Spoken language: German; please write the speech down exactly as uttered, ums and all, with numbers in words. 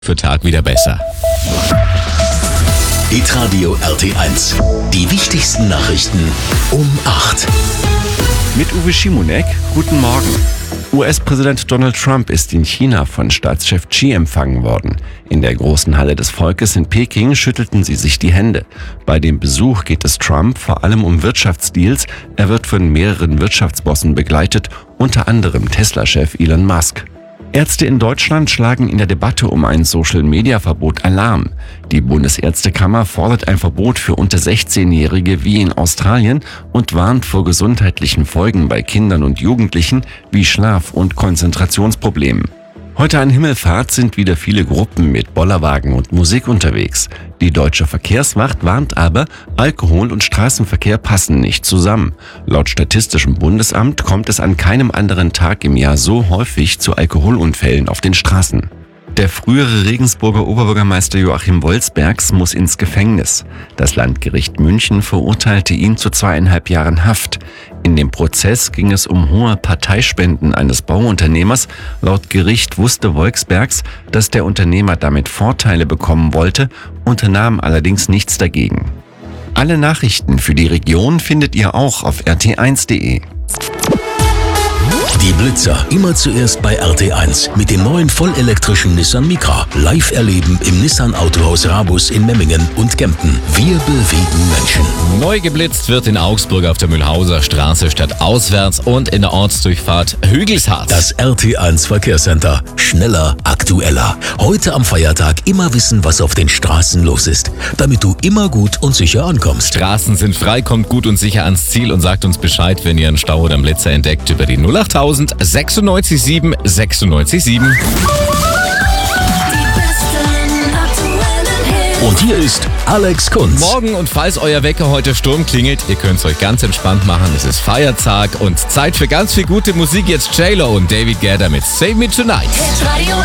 für Tag wieder besser. Hitradio R T eins. Die wichtigsten Nachrichten um acht. Mit Uwe Schimonek, guten Morgen. U S-Präsident Donald Trump ist in China von Staatschef Xi empfangen worden. In der großen Halle des Volkes in Peking schüttelten sie sich die Hände. Bei dem Besuch geht es Trump vor allem um Wirtschaftsdeals. Er wird von mehreren Wirtschaftsbossen begleitet, unter anderem Tesla-Chef Elon Musk. Ärzte in Deutschland schlagen in der Debatte um ein Social-Media-Verbot Alarm. Die Bundesärztekammer fordert ein Verbot für unter sechzehnjährige wie in Australien und warnt vor gesundheitlichen Folgen bei Kindern und Jugendlichen wie Schlaf- und Konzentrationsproblemen. Heute an Himmelfahrt sind wieder viele Gruppen mit Bollerwagen und Musik unterwegs. Die Deutsche Verkehrswacht warnt aber, Alkohol und Straßenverkehr passen nicht zusammen. Laut Statistischem Bundesamt kommt es an keinem anderen Tag im Jahr so häufig zu Alkoholunfällen auf den Straßen. Der frühere Regensburger Oberbürgermeister Joachim Wolzbergs muss ins Gefängnis. Das Landgericht München verurteilte ihn zu zweieinhalb Jahren Haft. In dem Prozess ging es um hohe Parteispenden eines Bauunternehmers. Laut Gericht wusste Wolzbergs, dass der Unternehmer damit Vorteile bekommen wollte, unternahm allerdings nichts dagegen. Alle Nachrichten für die Region findet ihr auch auf r t eins punkt de. Die Blitzer immer zuerst bei R T eins mit dem neuen vollelektrischen Nissan Micra. Live erleben im Nissan Autohaus Rabus in Memmingen und Kempten. Wir bewegen Menschen. Neu geblitzt wird in Augsburg auf der Mühlhauser Straße stadtauswärts und in der Ortsdurchfahrt Hügelshardt. Das R T eins Verkehrscenter. Schneller, aktueller. Heute am Feiertag immer wissen, was auf den Straßen los ist, damit du immer gut und sicher ankommst. Straßen sind frei, kommt gut und sicher ans Ziel und sagt uns Bescheid, wenn ihr einen Stau oder einen Blitzer entdeckt über die null acht sechsundneunzig sieben sechsundneunzig sieben. Und hier ist Alex Kunz. Morgen, und falls euer Wecker heute Sturm klingelt, ihr könnt es euch ganz entspannt machen. Es ist Feiertag und Zeit für ganz viel gute Musik. Jetzt J-Lo und David Guetta mit Save Me Tonight.